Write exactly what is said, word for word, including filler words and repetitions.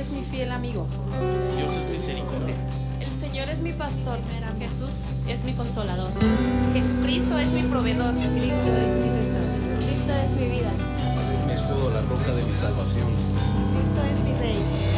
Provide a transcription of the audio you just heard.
es mi fiel amigo. Dios es misericordia. El Señor es mi pastor. Jesús es mi consolador. Jesucristo es mi proveedor. Cristo es mi pastor. Cristo es mi vida. Es mi escudo, la roca de mi salvación. Cristo es mi rey.